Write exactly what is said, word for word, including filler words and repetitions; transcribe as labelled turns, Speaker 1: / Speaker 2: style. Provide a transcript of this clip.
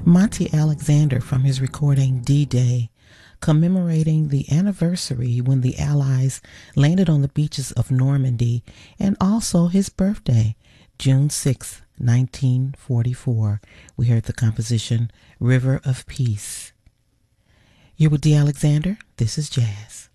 Speaker 1: Monty Alexander from his recording D-Day, commemorating the anniversary when the Allies landed on the beaches of Normandy, and also his birthday, June sixth, nineteen forty-four. We heard the composition River of Peace. You're with D. Alexander. This is Jazz.